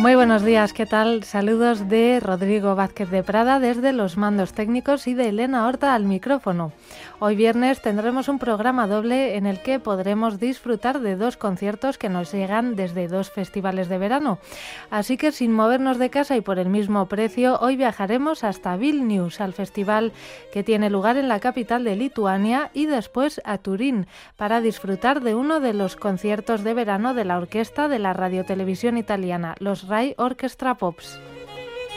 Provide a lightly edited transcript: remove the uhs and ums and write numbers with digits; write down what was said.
Muy buenos días, ¿qué tal? Saludos de Rodrigo Vázquez de Prada desde los mandos técnicos y de Elena Horta al micrófono. Hoy viernes tendremos un programa doble en el que podremos disfrutar de dos conciertos que nos llegan desde dos festivales de verano. Así que sin movernos de casa y por el mismo precio, hoy viajaremos hasta Vilnius, al festival que tiene lugar en la capital de Lituania, y después a Turín, para disfrutar de uno de los conciertos de verano de la orquesta de la radiotelevisión italiana, los Rai Orchestra Pops.